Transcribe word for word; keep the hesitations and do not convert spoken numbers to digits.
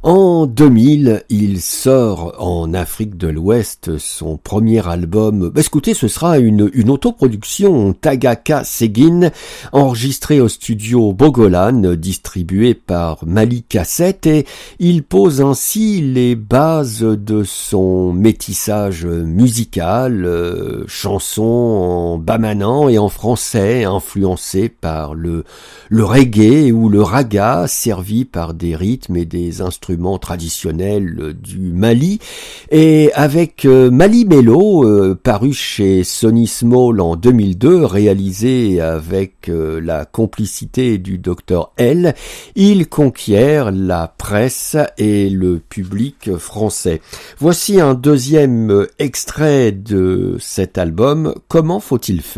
En deux mille, il sort en Afrique de l'Ouest son premier album. Bah, écoutez, ce sera une, une autoproduction Tagaka Seguin, enregistrée au studio Bogolan, distribué par Mali Cassette, et il pose ainsi les bases de son métissage musical, euh, chansons en bamanan et en français, influencées par le, le reggae ou le raga, servi par des rythmes et des instruments traditionnels du Mali, et avec euh, Mali Mello, euh, paru chez Sony Small en deux mille deux, réalisé avec euh, la complicité du docteur L, il conquiert la presse et le public français. Voici un deuxième extrait de cet album, Comment faut-il faire ?